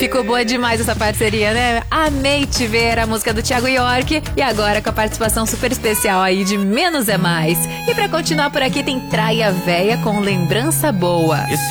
ficou boa demais essa parceria, né? Amei Te Ver, a música do Thiago York. E agora com a participação super especial aí de Menos é Mais. E pra continuar por aqui tem Traia Véia com Lembrança Boa.